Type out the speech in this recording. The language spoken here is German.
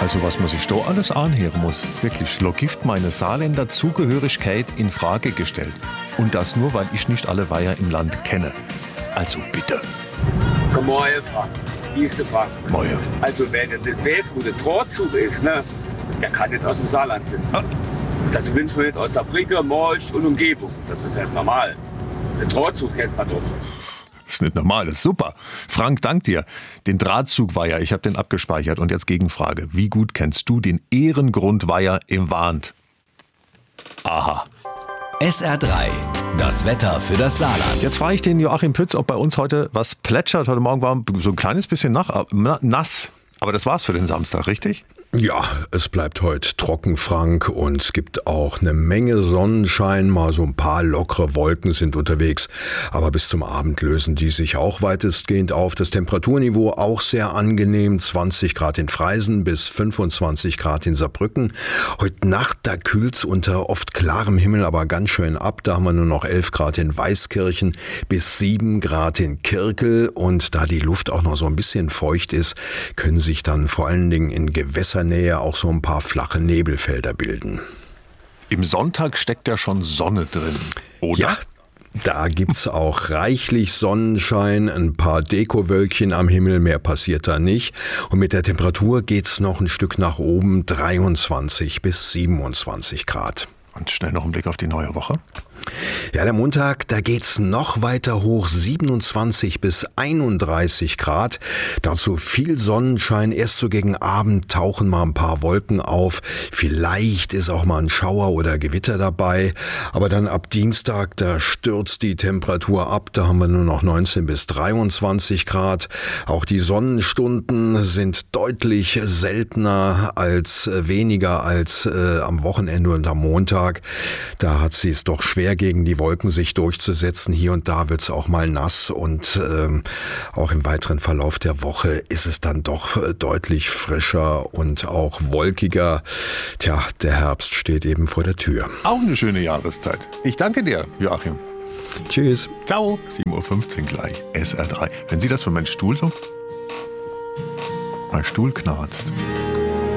Also was man sich da alles anhören muss. Wirklich, da gibt meine Saarländer Zugehörigkeit in Frage gestellt. Und das nur, weil ich nicht alle Weiher im Land kenne. Also bitte. Guten Morgen, Frank. Wie ist der Frank? Moje. Also wer nicht weiß, wo der Drahtsug ist, ne, der kann nicht aus dem Saarland sein. Ah. Und zumindest nicht aus Saarbrücken, Morsch und Umgebung. Das ist ja normal. Den Drahtsug kennt man doch. Das ist nicht normal, das ist super. Frank, dank dir. Den Drahtzugweiher, ich habe den abgespeichert. Und jetzt Gegenfrage. Wie gut kennst du den Ehrengrundweiher im Wahnd? Aha. SR3, das Wetter für das Saarland. Jetzt frage ich den Joachim Pütz, ob bei uns heute was plätschert. Heute Morgen war so ein kleines bisschen nass. Aber das war's für den Samstag, richtig? Ja, es bleibt heute trocken, Frank, und es gibt auch eine Menge Sonnenschein, mal so ein paar lockere Wolken sind unterwegs, aber bis zum Abend lösen die sich auch weitestgehend auf. Das Temperaturniveau auch sehr angenehm, 20 Grad in Freisen bis 25 Grad in Saarbrücken. Heute Nacht, da kühlt's unter oft klarem Himmel aber ganz schön ab, da haben wir nur noch 11 Grad in Weißkirchen bis 7 Grad in Kirkel, und da die Luft auch noch so ein bisschen feucht ist, können sich dann vor allen Dingen in Gewässernähe auch so ein paar flache Nebelfelder bilden. Im Sonntag steckt ja schon Sonne drin, oder? Ja, da gibt's auch reichlich Sonnenschein, ein paar Dekowölkchen am Himmel, mehr passiert da nicht. Und mit der Temperatur geht's noch ein Stück nach oben, 23 bis 27 Grad. Und schnell noch ein Blick auf die neue Woche. Ja, der Montag, da geht's noch weiter hoch, 27 bis 31 Grad. Dazu viel Sonnenschein, erst so gegen Abend tauchen mal ein paar Wolken auf. Vielleicht ist auch mal ein Schauer oder Gewitter dabei. Aber dann ab Dienstag, da stürzt die Temperatur ab. Da haben wir nur noch 19 bis 23 Grad. Auch die Sonnenstunden sind deutlich seltener weniger als am Wochenende und am Montag. Da hat sie es doch schwer, gegen die Wolken sich durchzusetzen. Hier und da wird es auch mal nass, und auch im weiteren Verlauf der Woche ist es dann doch deutlich frischer und auch wolkiger. Tja, der Herbst steht eben vor der Tür. Auch eine schöne Jahreszeit. Ich danke dir, Joachim. Tschüss. Ciao. 7.15 Uhr gleich, SR3. Wenn Sie das für meinen Stuhl so? Mein Stuhl knarzt.